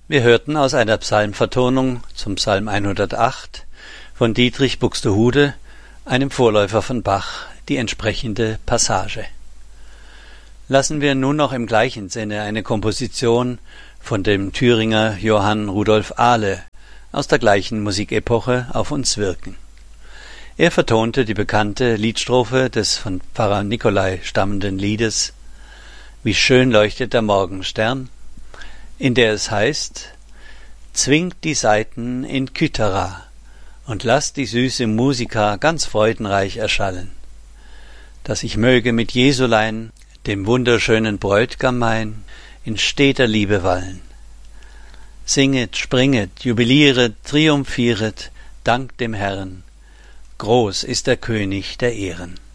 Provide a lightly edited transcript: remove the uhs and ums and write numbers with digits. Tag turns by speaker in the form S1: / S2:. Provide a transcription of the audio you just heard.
S1: Wir hörten aus einer Psalmvertonung zum Psalm 108 von Dietrich Buxtehude, einem Vorläufer von Bach, die entsprechende Passage. Lassen wir nun noch im gleichen Sinne eine Komposition von dem Thüringer Johann Rudolf Ahle aus der gleichen Musikepoche auf uns wirken. Er vertonte die bekannte Liedstrophe des von Pfarrer Nicolai stammenden Liedes »Wie schön leuchtet der Morgenstern«, in der es heißt: »Zwingt die Saiten in Kythera und lasst die süße Musika ganz freudenreich erschallen, dass ich möge mit Jesulein, dem wunderschönen Bräut'gam mein, in steter Liebe wallen. Singet, springet, jubilieret, triumphieret, dankt dem Herrn, groß ist der König der Ehren.«